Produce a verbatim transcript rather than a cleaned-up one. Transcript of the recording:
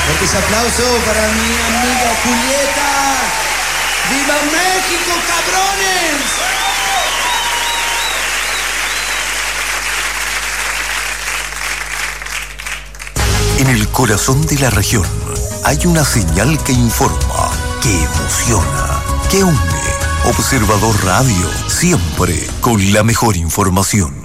Fuerte ese aplauso para mi amiga Julieta. ¡Viva México, cabrones! En el corazón de la región hay una señal que informa, que emociona, que une. Observador Radio, siempre con la mejor información.